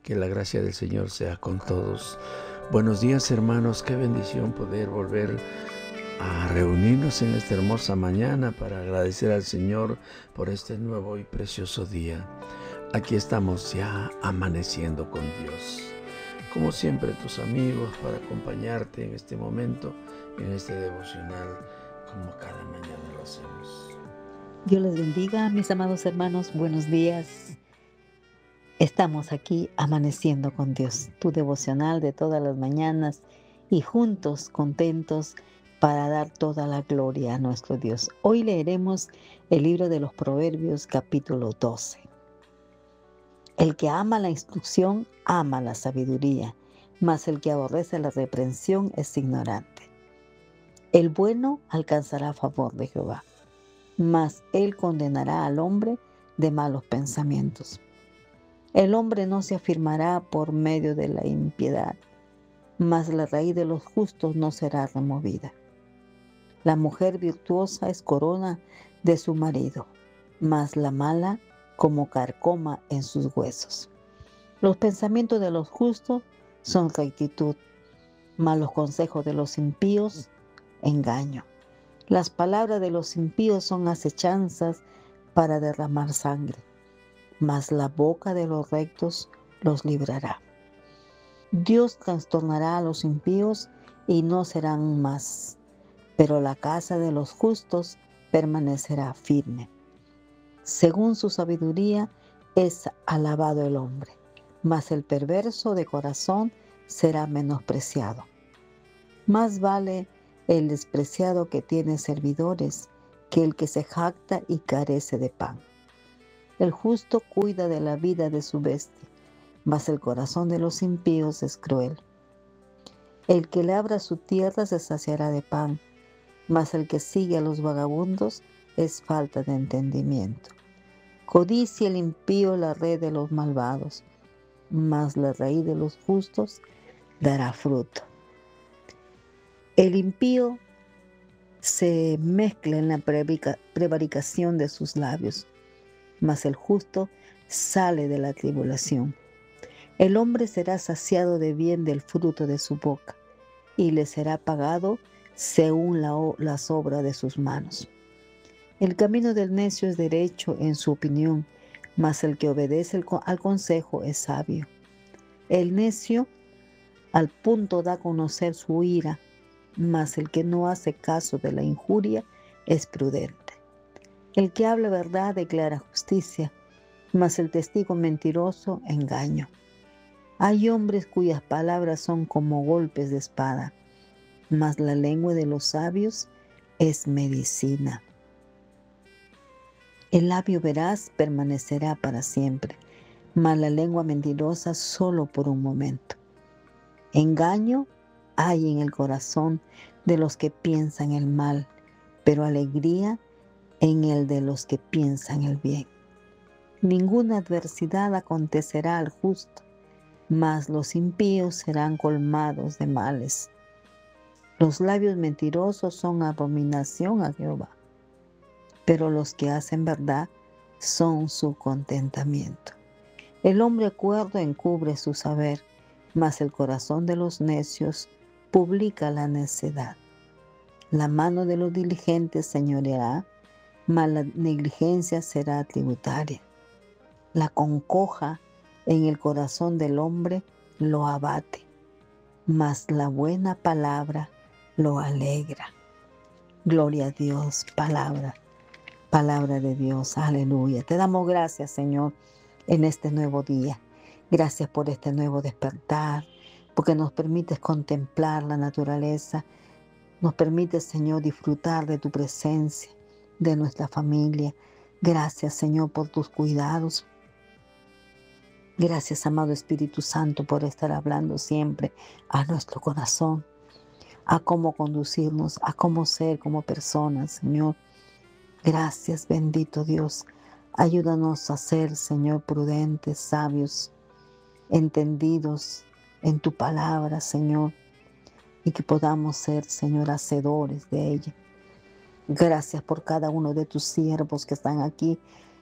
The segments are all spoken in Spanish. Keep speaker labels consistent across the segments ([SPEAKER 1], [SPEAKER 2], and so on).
[SPEAKER 1] Que la gracia del Señor sea con todos. Buenos días, hermanos. Qué bendición poder volver a reunirnos en esta hermosa mañana para agradecer al Señor por este nuevo y precioso día. Aquí estamos ya amaneciendo con Dios. Como siempre, tus amigos para acompañarte en este momento, en este devocional, como cada mañana lo hacemos.
[SPEAKER 2] Dios les bendiga, mis amados hermanos. Buenos días. Estamos aquí amaneciendo con Dios, tu devocional de todas las mañanas y juntos, contentos, para dar toda la gloria a nuestro Dios. Hoy leeremos el libro de los Proverbios, capítulo 12. El que ama la instrucción, ama la sabiduría, mas el que aborrece la reprensión es ignorante. El bueno alcanzará favor de Jehová, mas él condenará al hombre de malos pensamientos. El hombre no se afirmará por medio de la impiedad, mas la raíz de los justos no será removida. La mujer virtuosa es corona de su marido, mas la mala como carcoma en sus huesos. Los pensamientos de los justos son rectitud, mas los consejos de los impíos, engaño. Las palabras de los impíos son acechanzas para derramar sangre, mas la boca de los rectos los librará. Dios trastornará a los impíos y no serán más, pero la casa de los justos permanecerá firme. Según su sabiduría es alabado el hombre, mas el perverso de corazón será menospreciado. Más vale el despreciado que tiene servidores que el que se jacta y carece de pan. El justo cuida de la vida de su bestia, mas el corazón de los impíos es cruel. El que labra su tierra se saciará de pan, mas el que sigue a los vagabundos es falta de entendimiento. Codicia el impío la red de los malvados, mas la raíz de los justos dará fruto. El impío se mezcla en la prevaricación de sus labios, mas el justo sale de la tribulación. El hombre será saciado de bien del fruto de su boca, y le será pagado según las obras de sus manos. El camino del necio es derecho en su opinión, mas el que obedece al consejo es sabio. El necio al punto da a conocer su ira, mas el que no hace caso de la injuria es prudente. El que habla verdad declara justicia, mas el testigo mentiroso engaño. Hay hombres cuyas palabras son como golpes de espada, mas la lengua de los sabios es medicina. El labio veraz permanecerá para siempre, mas la lengua mentirosa solo por un momento. Engaño hay en el corazón de los que piensan el mal, pero alegría en el de los que piensan el bien. Ninguna adversidad acontecerá al justo, mas los impíos serán colmados de males. Los labios mentirosos son abominación a Jehová, pero los que hacen verdad son su contentamiento. El hombre cuerdo encubre su saber, mas el corazón de los necios publica la necedad. La mano de los diligentes señoreará, mas la negligencia será tributaria. La congoja en el corazón del hombre lo abate, mas la buena palabra lo alegra. Gloria a Dios, palabra de Dios, aleluya. Te damos gracias, Señor, en este nuevo día. Gracias por este nuevo despertar, porque nos permites contemplar la naturaleza, nos permites, Señor, disfrutar de tu presencia, de nuestra familia. Gracias, Señor, por tus cuidados. Gracias, amado Espíritu Santo, por estar hablando siempre a nuestro corazón, a cómo conducirnos, a cómo ser como personas, Señor. Gracias, bendito Dios. Ayúdanos a ser, Señor, prudentes, sabios, entendidos en tu palabra, Señor, y que podamos ser, Señor, hacedores de ella. Gracias por cada uno de tus siervos que están aquí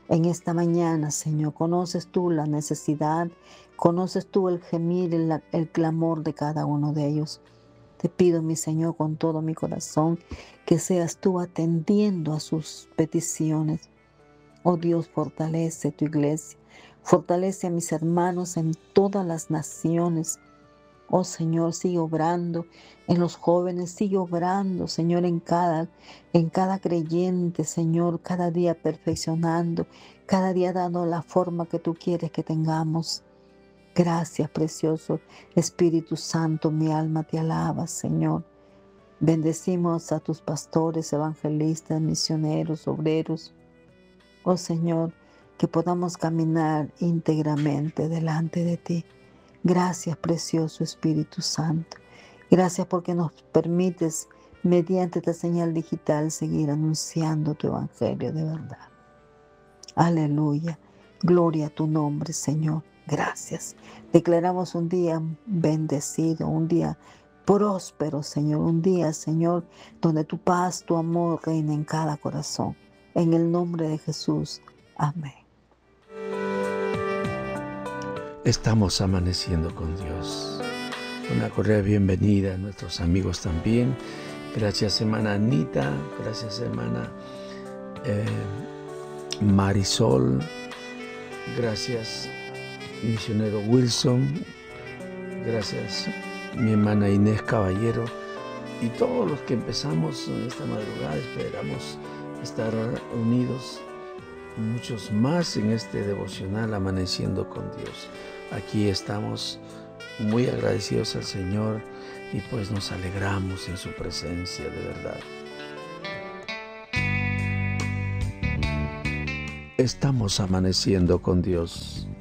[SPEAKER 2] En esta mañana, Señor, conoces tú la necesidad, conoces tú el gemir, el clamor de cada uno de ellos. Te pido, mi Señor, con todo mi corazón, que seas tú atendiendo a sus peticiones. Oh Dios, fortalece tu iglesia, fortalece a mis hermanos en todas las naciones. Oh Señor, sigue obrando en los jóvenes, sigue obrando, Señor, en cada creyente, Señor, cada día perfeccionando, cada día dando la forma que tú quieres que tengamos. Gracias, precioso Espíritu Santo, mi alma te alaba, Señor. Bendecimos a tus pastores, evangelistas, misioneros, obreros. Oh Señor, que podamos caminar íntegramente delante de ti. Gracias, precioso Espíritu Santo. Gracias porque nos permites, mediante esta señal digital, seguir anunciando tu evangelio de verdad. Aleluya. Gloria a tu nombre, Señor. Gracias. Declaramos un día bendecido, un día próspero, Señor. Un día, Señor, donde tu paz, tu amor reina en cada corazón. En el nombre de Jesús. Amén.
[SPEAKER 1] Estamos amaneciendo con Dios. Una cordial bienvenida a nuestros amigos también. Gracias, hermana Anita. Gracias, hermana Marisol. Gracias, misionero Wilson. Gracias, mi hermana Inés Caballero. Y todos los que empezamos en esta madrugada, esperamos estar unidos, muchos más en este devocional Amaneciendo con Dios. Aquí estamos muy agradecidos al Señor y pues nos alegramos en su presencia de verdad. Estamos amaneciendo con Dios.